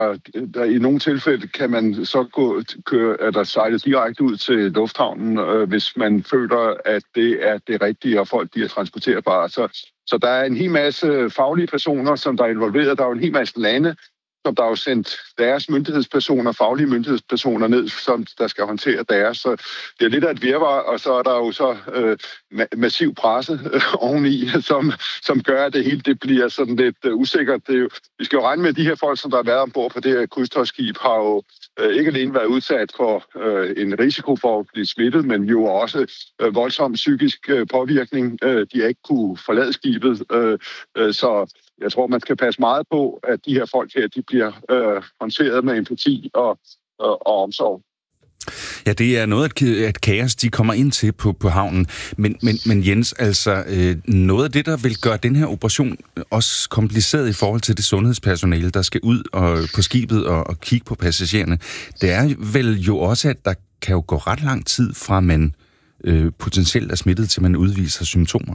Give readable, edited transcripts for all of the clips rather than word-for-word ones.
I nogle tilfælde kan man så sejle direkte ud til lufthavnen, hvis man føler, at det er det rigtige, og folk de er transporterbare. Så der er en hel masse faglige personer, som der er involveret. Der er jo en hel masse lande, som der er jo sendt deres myndighedspersoner, faglige myndighedspersoner ned, som der skal håndtere deres. Så det er lidt af et virvar, og så er der jo så massiv presse oveni, som gør, at det hele det bliver sådan lidt usikkert. Vi skal jo regne med, at de her folk, som der har været ombord på det her krydstogtskib, har jo ikke alene været udsat for en risiko for at blive smittet, men jo også voldsom psykisk påvirkning. De har ikke kunne forlade skibet, så jeg tror, man skal passe meget på, at de her folk her, de bliver håndteret med empati og omsorg. Ja, det er noget, at kaos de kommer ind til på havnen. Men Jens, altså noget af det, der vil gøre den her operation også kompliceret i forhold til det sundhedspersonale, der skal ud på skibet og kigge på passagererne, det er vel jo også, at der kan jo gå ret lang tid fra man potentielt er smittet, til man udviser symptomer.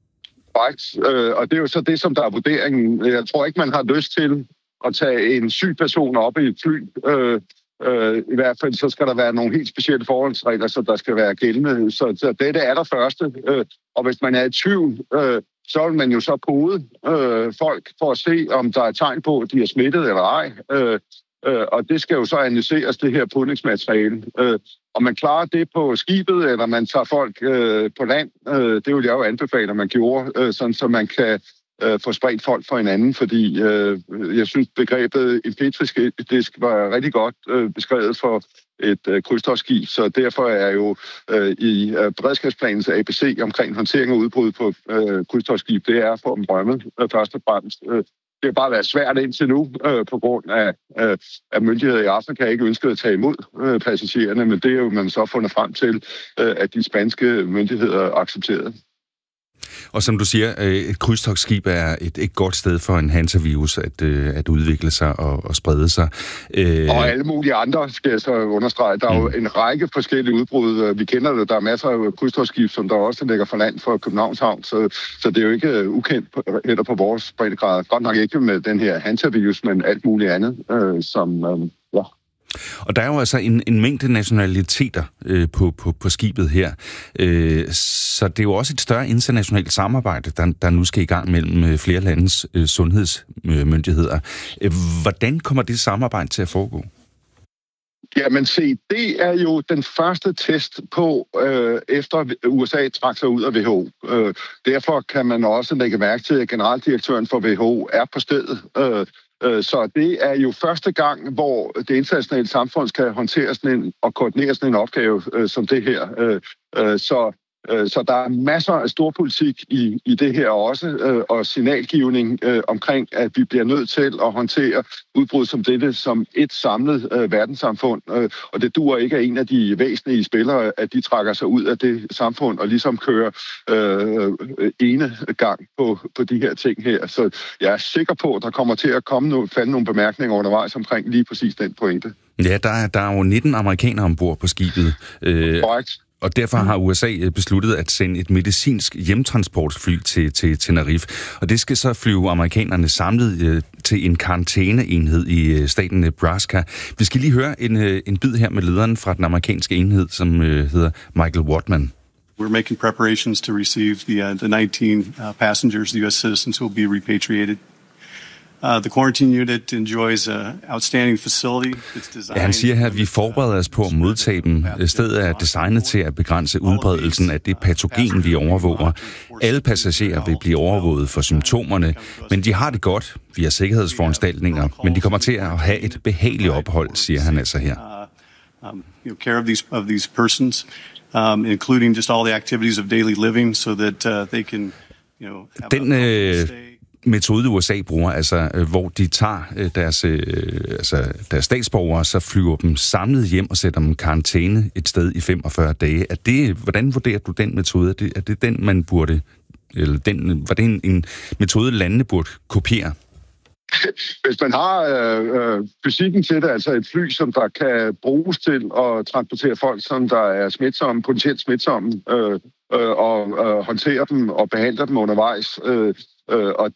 Og det er jo så det, som der er vurderingen. Jeg tror ikke, man har lyst til at tage en syg person op i et fly. I hvert fald så skal der være nogle helt specielle forholdsregler, så der skal være gældende. Så dette er der første. Og hvis man er i tvivl, så vil man jo så kode folk for at se, om der er tegn på, at de er smittet eller ej. Og det skal jo så analyseres, det her podningsmateriale. Om man klarer det på skibet, eller man tager folk på land, det vil jeg jo anbefale, at man gjorde, sådan så man kan få spredt folk for hinanden, fordi jeg synes, begrebet impetrisk disk var rigtig godt beskrevet for et krydstogtskib, så derfor er jo i beredskabsplanens ABC omkring håndtering og udbrud på krydstogtskib, det er for dem rømme først og fremmest. Det har bare været svært indtil nu, på grund af, at myndigheder i Afrika ikke ønskede at tage imod passagererne, men det er jo man så fundet frem til, at de spanske myndigheder accepterede. Og som du siger, et krydstogtskib er et godt sted for en hantavirus at udvikle sig og sprede sig. Og alle mulige andre, skal jeg så understrege. Der er jo en række forskellige udbrud. Vi kender det. Der er masser af krydstogtskib, som der også ligger for land for Københavns Havn. Så det er jo ikke ukendt heller på vores breddegrad. Godt nok ikke med den her hantavirus, men alt muligt andet, ja. Og der er jo altså en mængde nationaliteter på skibet her. Så det er jo også et større internationalt samarbejde, der nu skal i gang mellem flere landes sundhedsmyndigheder. Hvordan kommer det samarbejde til at foregå? Jamen se, det er jo den første test på, efter USA trak sig ud af WHO. Derfor kan man også lægge mærke til, at generaldirektøren for WHO er på stedet. Så det er jo første gang, hvor det internationale samfund skal håndtere og koordinere sådan en opgave som det her. Så der er masser af storpolitik i det her også, og signalgivning omkring, at vi bliver nødt til at håndtere udbrud som dette som et samlet verdenssamfund. Og det duer ikke, at en af de væsentlige spillere, at de trækker sig ud af det samfund og ligesom kører ene gang på de her ting her. Så jeg er sikker på, at der kommer til at falde nogle bemærkninger undervejs omkring lige præcis den pointe. Ja, der er jo 19 amerikanere ombord på skibet. Korrekt. Og derfor har USA besluttet at sende et medicinsk hjemtransportfly til Tenerife. Og det skal så flyve amerikanerne samlet til en karantæneenhed i staten Nebraska. Vi skal lige høre en bid her med lederen fra den amerikanske enhed, som hedder Michael Whatman. We're making preparations to receive the 19 passengers, the U.S. citizens, who will be repatriated. The quarantine unit enjoys an outstanding facility. Ja, han siger her, at vi forbereder os på at modtage dem. Stedet er designet til at begrænse udbredelsen af det patogen, vi overvåger. Alle passagerer vil blive overvåget for symptomerne, men de har det godt. Vi har sikkerhedsforanstaltninger, men de kommer til at have et behageligt ophold, siger han altså her. Care of these persons, including just all the activities of daily living, so that they can, Den metode USA bruger, altså hvor de tager deres statsborgere, så flyver dem samlet hjem og sætter dem karantæne et sted i 45 dage. Hvordan vurderer du den metode? Er det den, man burde, eller var det en metode, landene burde kopiere? Hvis man har fysikken til det, altså et fly, som der kan bruges til at transportere folk, som der er smitsomme, potentielt smitsomme, og håndtere dem og behandle dem undervejs, og det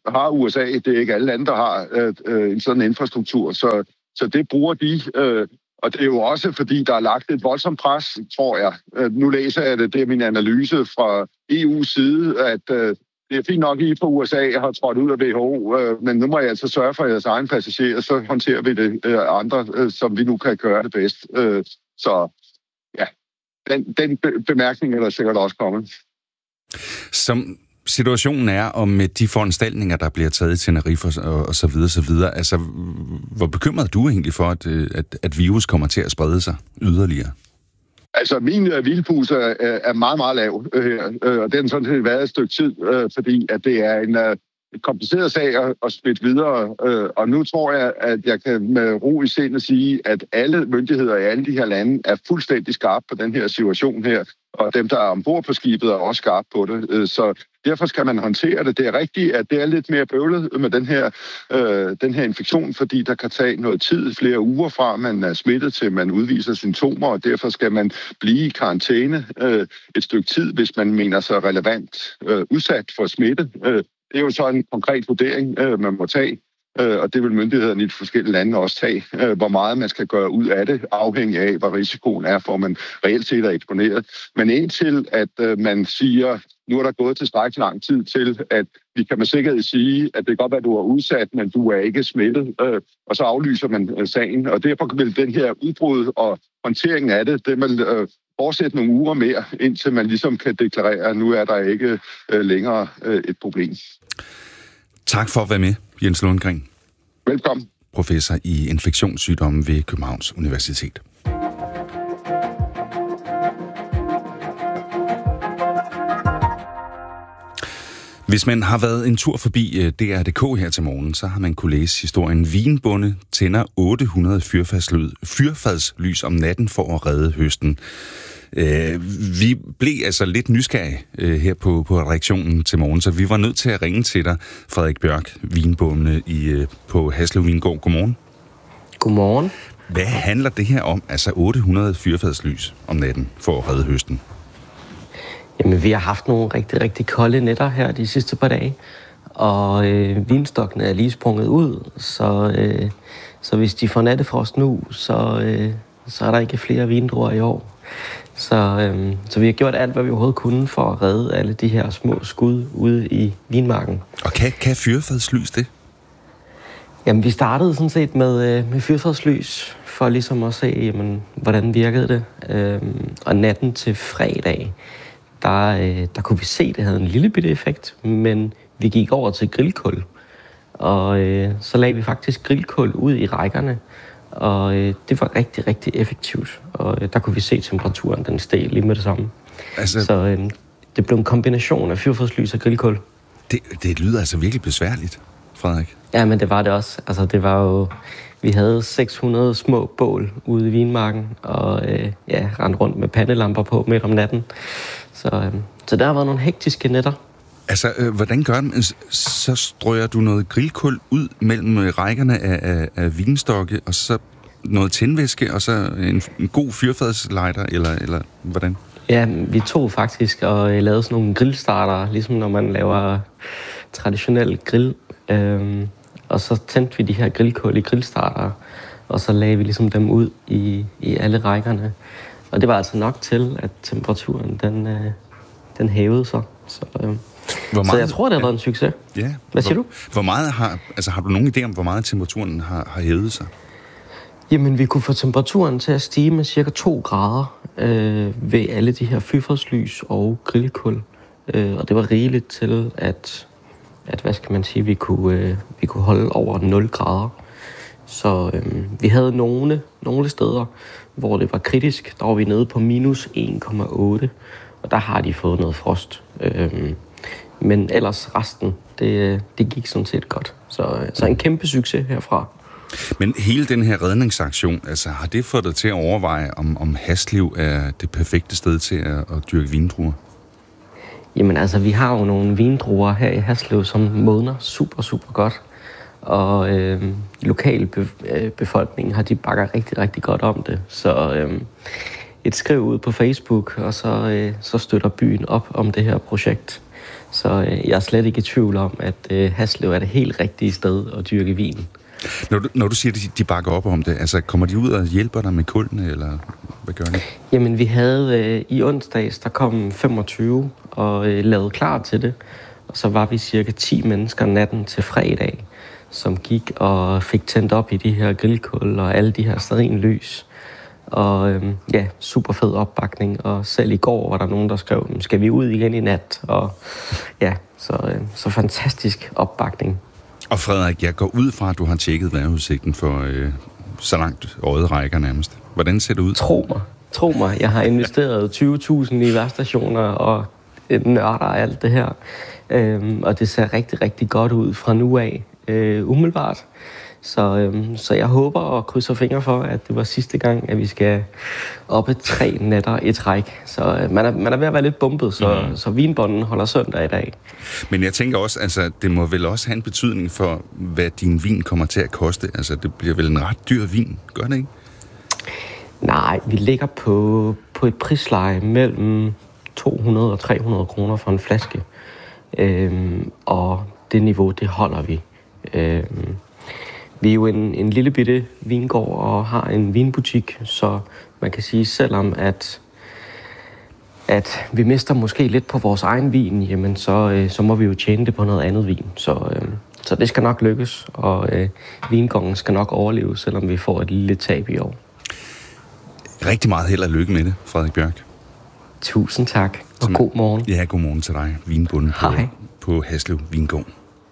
har USA. Det er ikke alle lande, der har en sådan infrastruktur. Så det bruger de. Og det er jo også, fordi der er lagt et voldsomt pres, tror jeg. Nu læser jeg det er min analyse fra EU's side, at det er fint nok, I fra USA har trådt ud af WHO, men nu må jeg altså sørge for jeres egen passagerer, så håndterer vi det andre, som vi nu kan gøre det bedst. Så ja, den bemærkning er der sikkert også kommet. Som situationen er, og med de foranstaltninger, der bliver taget til Tenerife og så videre, altså, hvor bekymret du egentlig for, at virus kommer til at sprede sig yderligere? Altså, min hvilepuls er meget, meget lav her, og den sådan set været et stykke tid, fordi at det er en kompliceret sag at smitte videre, og nu tror jeg, at jeg kan med ro i sindet sige, at alle myndigheder i alle de her lande er fuldstændig skarpe på den her situation her, og dem, der er ombord på skibet, er også skarpe på det. Så derfor skal man håndtere det. Det er rigtigt, at det er lidt mere bøvlet med den her infektion, fordi der kan tage noget tid, flere uger fra, man er smittet til, man udviser symptomer, og derfor skal man blive i karantæne et stykke tid, hvis man mener sig relevant udsat for smitte. Det er jo så en konkret vurdering, man må tage, og det vil myndighederne i de forskellige lande også tage. Hvor meget man skal gøre ud af det, afhængig af, hvad risikoen er, for man reelt set er eksponeret. Men indtil, at man siger, nu er der gået tilstrækkeligt lang tid til, at vi kan med sikkerhed sige, at det kan godt være, at du er udsat, men du er ikke smittet, og så aflyser man sagen. Og derfor vil den her udbrud og håndteringen af det vil fortsætte nogle uger mere, indtil man ligesom kan deklarere, at nu er der ikke længere et problem. Tak for at være med, Jens Lundgren. Velkommen. Professor i infektionssygdomme ved Københavns Universitet. Hvis man har været en tur forbi DR.dk her til morgen, så har man kunne læse historien Vinbonde tænder 800 fyrfadslys om natten for at redde høsten. Vi blev altså lidt nysgerrige her på reaktionen til morgen, så vi var nødt til at ringe til dig, Frederik Bjørk, vinbonde på Haslev Vingård. Godmorgen. Godmorgen. Hvad handler det her om, altså 800 fyrfadslys om natten for at redde høsten? Jamen, vi har haft nogle rigtig, rigtig kolde nætter her de sidste par dage, og vinstokkene er lige sprunget ud, så hvis de får nattefrost nu, så er der ikke flere vindruer i år. Så vi har gjort alt, hvad vi overhovedet kunne for at redde alle de her små skud ude i vinmarken. Og kan fyrfadslys det? Jamen, vi startede sådan set med fyrfadslys, for ligesom at se, jamen, hvordan virkede det. Og natten til fredag, der kunne vi se, at det havde en lille bitte effekt, men vi gik over til grillkul. Og så lagde vi faktisk grillkul ud i rækkerne, og det var rigtig, rigtig effektivt. Og der kunne vi se, at temperaturen den steg lige med det samme. Altså, så det blev en kombination af fyrfadslys og grillkul. Det lyder altså virkelig besværligt, Frederik. Ja, men det var det også. Altså, det var jo... Vi havde 600 små bål ude i vinmarken, og rendte rundt med pandelamper på midt om natten. Så der har været nogle hektiske nætter. Altså, hvordan gør man? Så strøger du noget grillkul ud mellem rækkerne af vinstokke, og så noget tændvæske, og så en god fyrfadslejder, eller hvordan? Ja, vi tog faktisk og lavede sådan nogle grillstarter, ligesom når man laver traditionel grill. Og så tændte vi de her grillkul i grillstarter, og så lagde vi ligesom dem ud i alle rækkerne. Og det var altså nok til, at temperaturen den hævede sig. Så jeg tror, det har været en succes. Ja. Hvad siger du? Hvor meget har du nogen idé om, hvor meget temperaturen har hævet sig? Jamen, vi kunne få temperaturen til at stige med cirka 2 grader ved alle de her fyrfadslys og grillkul. Og det var rigeligt til, at hvad skal man sige, vi kunne holde over 0 grader. Så vi havde nogle steder, hvor det var kritisk. Der var vi nede på minus 1,8, og der har de fået noget frost. Men ellers resten, det gik sådan set godt. Så en kæmpe succes herfra. Men hele den her redningsaktion, altså har det fået dig til at overveje, om Haslev er det perfekte sted til at dyrke vindruer? Jamen altså, vi har jo nogle vindruer her i Haslev, som modner super, super godt. Og lokalbefolkningen de bakker rigtig, rigtig godt om det. Så et skriv ud på Facebook, og så støtter byen op om det her projekt. Så jeg er slet ikke i tvivl om, at Haslev er det helt rigtige sted at dyrke vin. Når du siger, at de bakker op om det, altså kommer de ud og hjælper dig med kuldene, eller hvad gør de? Jamen, vi havde i onsdags, der kom 25 og lavede klar til det. Og så var vi cirka 10 mennesker natten til fredag, som gik og fik tændt op i de her grillkul og alle de her stearinlys. Og super fed opbakning. Og selv i går var der nogen, der skrev, skal vi ud igen i nat? Og ja, så fantastisk opbakning. Og Frederik, jeg går ud fra, at du har tjekket vejrudsigten for så langt øjet rækker nærmest. Hvordan ser det ud? Tro mig, jeg har investeret 20.000 i vejrstationer og nørder og alt det her. Og det ser rigtig, rigtig godt ud fra nu af, umiddelbart. Så jeg håber og krydser fingre for, at det var sidste gang, at vi skal oppe 3 nætter i træk. Så man er ved at være lidt bumpet, så vinbonden holder søndag i dag. Men jeg tænker også, altså det må vel også have en betydning for, hvad din vin kommer til at koste. Altså det bliver vel en ret dyr vin, gør det ikke? Nej, vi ligger på et prisleje mellem 200 og 300 kroner for en flaske. Og det niveau, det holder vi. Vi er jo en lille bitte vingård og har en vinbutik, så man kan sige, selvom at vi mister måske lidt på vores egen vin, jamen så må vi jo tjene det på noget andet vin. Så det skal nok lykkes, og vingården skal nok overleve, selvom vi får et lille tab i år. Rigtig meget held og lykke med det, Frederik Bjørk. Tusind tak, og god morgen. Ja, god morgen til dig, vinbunden på Haslev Vingård.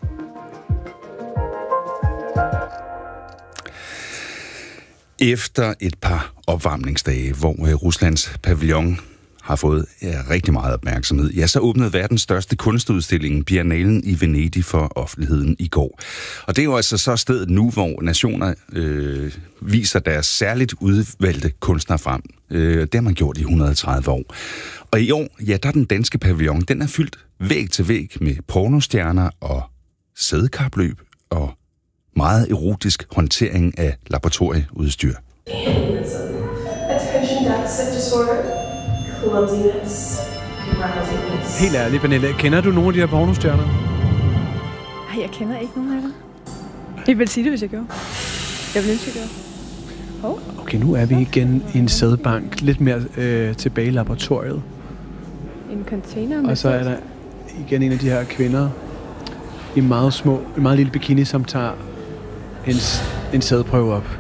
Efter et par opvarmningsdage, hvor Ruslands pavillon har fået rigtig meget opmærksomhed, ja, så åbnede verdens største kunstudstilling, Biennalen i Venedig, for offentligheden i går. Og det er jo altså så stedet nu, hvor nationer viser deres særligt udvalgte kunstnere frem. Det har man gjort i 130 år. Og i år, ja, der er den danske pavillon, den er fyldt væg til væg med pornostjerner og sædekapløb og meget erotisk håndtering af laboratorieudstyr. Helt ærligt, Pernille, kender du nogle af de her pornostjerner? Nej, jeg kender ikke nogen af dem. Jeg vil sige det, hvis jeg gjorde. Jeg vil ønske, jeg gjorde. Okay, nu er vi igen i en sædbank, lidt mere tilbage i laboratoriet. En container med. Og så er der igen en af de her kvinder i en meget lille bikini, som tager en sædprøve op.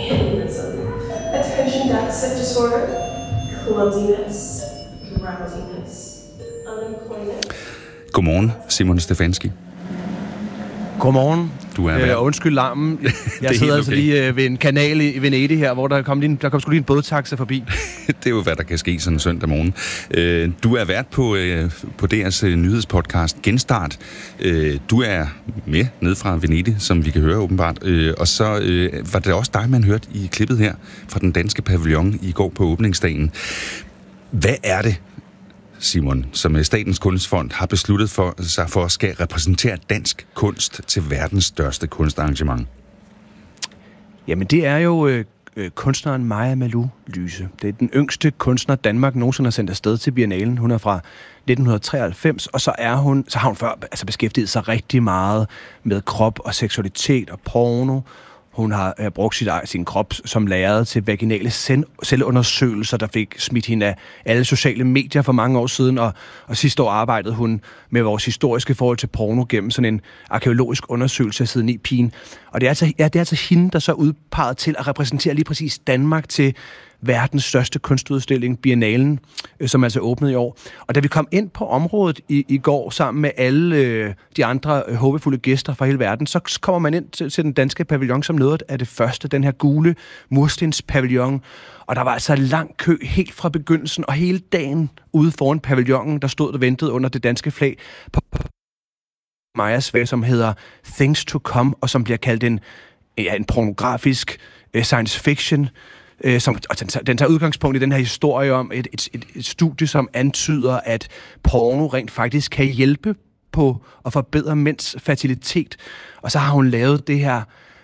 Godmorgen, Simon Stefanski. Godmorgen. Du er undskyld larmen. Jeg sidder altså lige ved en kanal i Venedig her, hvor der kom sgu lige en bådtaxa forbi. Det er jo, hvad der kan ske sådan en søndag morgen. Du er vært på deres nyhedspodcast Genstart. Du er med ned fra Venedig, som vi kan høre åbenbart. Og så var det også dig, man hørte i klippet her fra den danske pavillon i går på åbningsdagen. Hvad er det, Simon, som Statens Kunstfond har besluttet sig for at skal repræsentere dansk kunst til verdens største kunstarrangement? Jamen, det er jo kunstneren Maja Malou Lyse. Det er den yngste kunstner, Danmark nogensinde har sendt afsted til Biennalen. Hun er fra 1993, og så har hun før beskæftiget sig rigtig meget med krop og seksualitet og porno. Hun har brugt sin krop som lærred til vaginale selvundersøgelser, der fik smidt hende af alle sociale medier for mange år siden, og sidste år arbejdede hun med vores historiske forhold til porno gennem sådan en arkæologisk undersøgelse siden i pigen. Og det er altså hende, der så er udpeget til at repræsentere lige præcis Danmark til verdens største kunstudstilling, Biennalen, som altså åbnede i år. Og da vi kom ind på området i går sammen med alle de andre håbefulde gæster fra hele verden, så kommer man ind til den danske pavillon som noget af det første, den her gule murstenspavillon. Og der var altså en lang kø helt fra begyndelsen, og hele dagen ude foran pavillonen, der stod og ventede under det danske flag på Majas værk, som hedder Things to Come, og som bliver kaldt en pornografisk science fiction. Den tager udgangspunkt i den her historie om et studie, som antyder, at porno rent faktisk kan hjælpe på at forbedre mænds fertilitet. Og så har hun lavet det her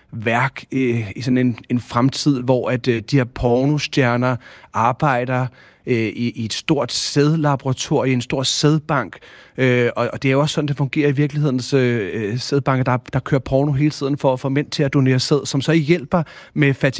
værk i sådan en fremtid, hvor at de her pornostjerner arbejder i et stort sædlaboratorie, en stor sædbank. Og det er jo også sådan, det fungerer i virkelighedens sædbanker. Der kører porno hele tiden for at få mænd til at donere sæd, som så hjælper med